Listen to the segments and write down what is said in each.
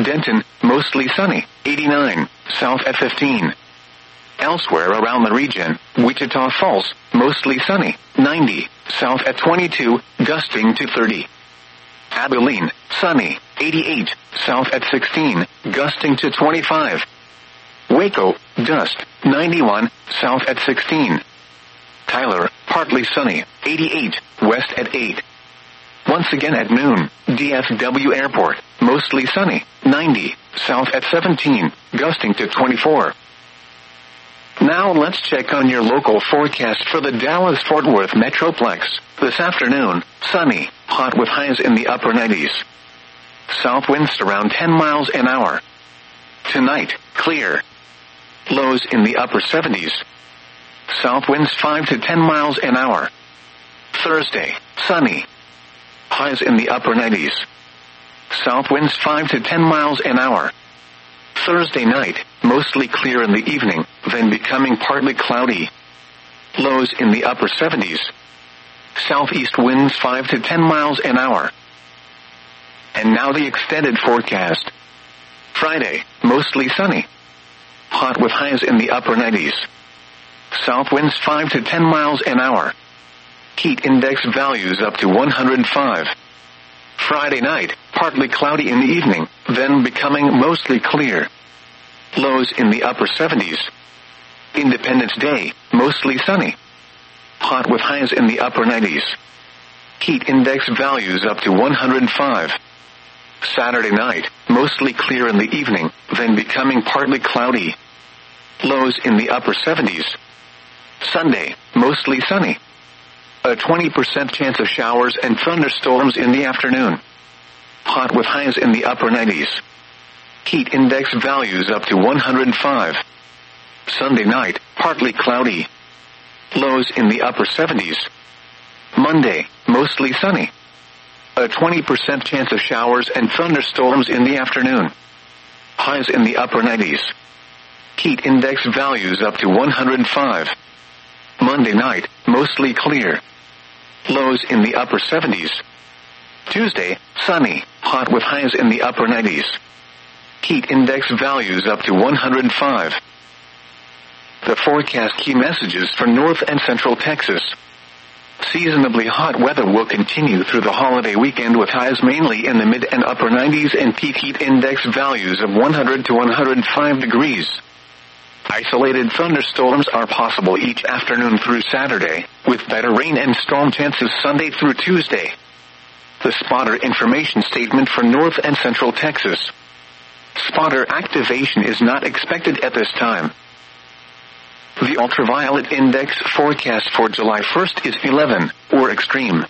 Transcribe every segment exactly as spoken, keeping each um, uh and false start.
Denton, mostly sunny, eighty-nine, south at fifteen. Elsewhere around the region, Wichita Falls, mostly sunny, ninety, south at twenty-two, gusting to thirty. Abilene, sunny, eighty-eight, south at sixteen, gusting to twenty-five. Waco, dust, ninety-one, south at sixteen. Tyler, partly sunny, eighty-eight, west at eight. Once again at noon, D F W Airport, mostly sunny, ninety, south at seventeen, gusting to twenty-four. Now let's check on your local forecast for the Dallas-Fort Worth Metroplex. This afternoon, sunny, hot with highs in the upper nineties. South winds around ten miles an hour. Tonight, clear. Lows in the upper seventies. South winds five to ten miles an hour. Thursday, sunny. Highs in the upper nineties. South winds five to ten miles an hour. Thursday night, mostly clear in the evening, then becoming partly cloudy. Lows in the upper seventies. Southeast winds five to ten miles an hour. And now the extended forecast. Friday, mostly sunny. Hot with highs in the upper nineties. South winds five to ten miles an hour. Heat index values up to one hundred five. Friday night, partly cloudy in the evening, then becoming mostly clear. Lows in the upper seventies. Independence Day, mostly sunny. Hot with highs in the upper nineties. Heat index values up to one hundred five. Saturday night, mostly clear in the evening, then becoming partly cloudy. Lows in the upper seventies. Sunday, mostly sunny. A twenty percent chance of showers and thunderstorms in the afternoon. Hot with highs in the upper nineties. Heat index values up to one hundred five. Sunday night, partly cloudy. Lows in the upper seventies. Monday, mostly sunny. A twenty percent chance of showers and thunderstorms in the afternoon. Highs in the upper nineties. Heat index values up to one hundred five. Monday night, mostly clear. Lows in the upper seventies. Tuesday, sunny, hot with highs in the upper nineties. Heat index values up to one hundred five. The forecast key messages for North and Central Texas. Seasonably hot weather will continue through the holiday weekend with highs mainly in the mid and upper nineties and peak heat index values of one hundred to one hundred five degrees. Isolated thunderstorms are possible each afternoon through Saturday, with better rain and storm chances Sunday through Tuesday. The spotter information statement for North and Central Texas. Spotter activation is not expected at this time. The ultraviolet index forecast for July first is eleven, or extreme.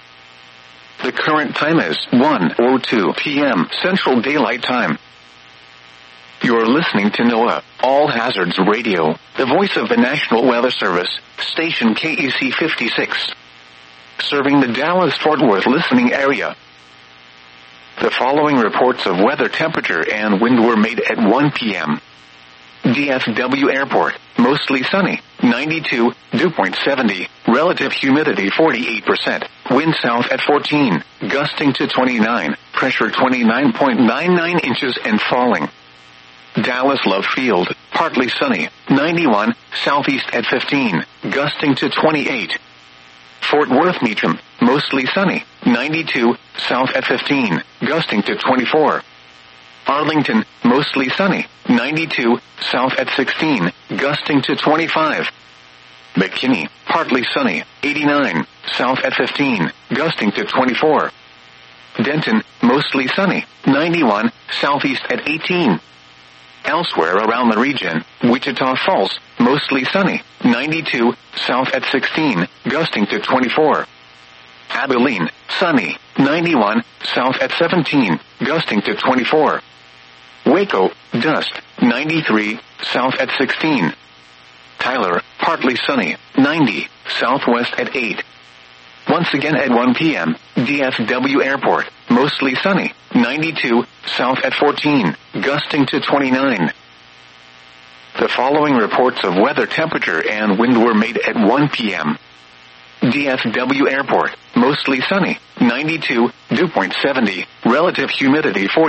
The current time is one oh two p.m. Central Daylight Time. You're listening to NOAA, All Hazards Radio, the voice of the National Weather Service, station K E C fifty-six. Serving the Dallas-Fort Worth listening area. The following reports of weather temperature and wind were made at one p.m. D F W Airport, mostly sunny, ninety-two, dew point seventy, relative humidity forty-eight percent, wind south at fourteen, gusting to twenty-nine, pressure twenty-nine point nine nine inches and falling. Dallas Love Field, partly sunny, ninety-one, southeast at fifteen, gusting to twenty-eight. Fort Worth Meacham, mostly sunny, ninety-two, south at fifteen, gusting to twenty-four. Arlington, mostly sunny, ninety-two, south at sixteen, gusting to twenty-five. McKinney, partly sunny, eighty-nine, south at fifteen, gusting to twenty-four. Denton, mostly sunny, ninety-one, southeast at eighteen. Elsewhere around the region, Wichita Falls, mostly sunny, ninety-two, south at sixteen, gusting to twenty-four. Abilene, sunny, ninety-one, south at seventeen, gusting to twenty-four. Waco, dust, ninety-three, south at sixteen. Tyler, partly sunny, ninety, southwest at eight. Once again at one p.m., D F W Airport, mostly sunny, ninety-two, south at fourteen, gusting to twenty-nine. The following reports of weather temperature and wind were made at one p.m. D F W Airport, mostly sunny, ninety-two, dew point seventy, relative humidity forty.